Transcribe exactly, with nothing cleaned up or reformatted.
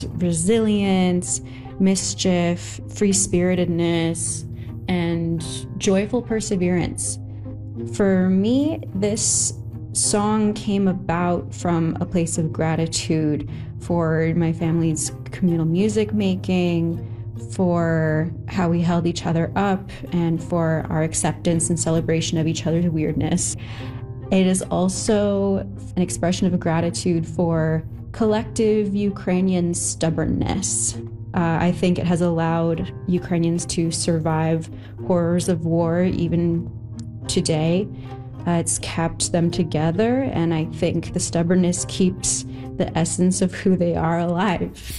resilience, mischief, free-spiritedness, and joyful perseverance. For me, this song came about from a place of gratitude for my family's communal music making, for how we held each other up, and for our acceptance and celebration of each other's weirdness. It is also an expression of gratitude for collective Ukrainian stubbornness. Uh, I think it has allowed Ukrainians to survive horrors of war even today. Uh, it's kept them together, and I think the stubbornness keeps the essence of who they are alive.